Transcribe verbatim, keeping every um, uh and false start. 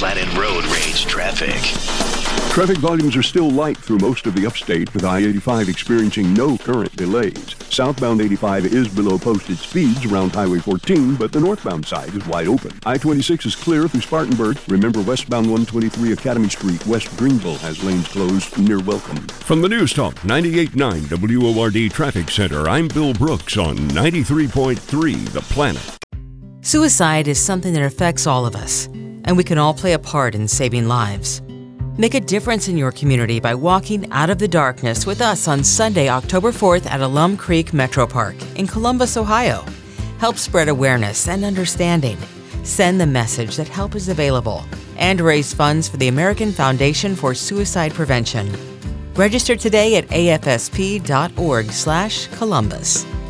Planet Road Rage traffic. Traffic volumes are still light through most of the upstate, with I eighty-five experiencing no current delays. Southbound eighty-five is below posted speeds around Highway fourteen, but the northbound side is wide open. I twenty-six is clear through Spartanburg. Remember, westbound one twenty-three Academy Street, West Greenville, has lanes closed near Welcome. From the News Talk ninety-eight point nine W O R D Traffic Center, I'm Bill Brooks on ninety-three point three The Planet. Suicide is something that affects all of us, and we can all play a part in saving lives. Make a difference in your community by walking out of the darkness with us on Sunday, October fourth at Alum Creek Metro Park in Columbus, Ohio. Help spread awareness and understanding. Send the message that help is available and raise funds for the American Foundation for Suicide Prevention. Register today at A F S P dot org slash Columbus.